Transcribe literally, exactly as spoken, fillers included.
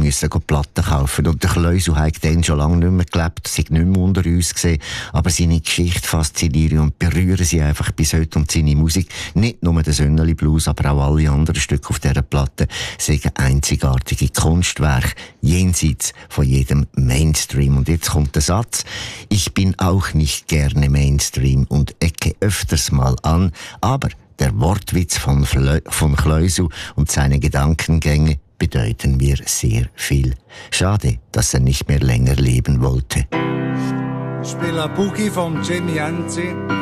müssen Platten kaufen. Und der Kleusel hat dann schon lange nicht mehr gelebt, sei nicht mehr unter uns gesehen, aber seine Geschichte fasziniert und berühren sie einfach bis heute. Und seine Musik, nicht nur der Sönneli Blues, aber auch alle anderen Stücke auf dieser Platte, sind einzigartige Kunstwerke, jenseits von jedem Mainstream. Und jetzt kommt der Satz: Ich bin auch nicht gerne Mainstream und ecke öfters mal an, aber der Wortwitz von, Flö- von Kleusel und seine Gedankengänge bedeuten mir sehr viel. Schade, dass er nicht mehr länger leben wollte. Ich spiele Boogie von Jimmy Enzi.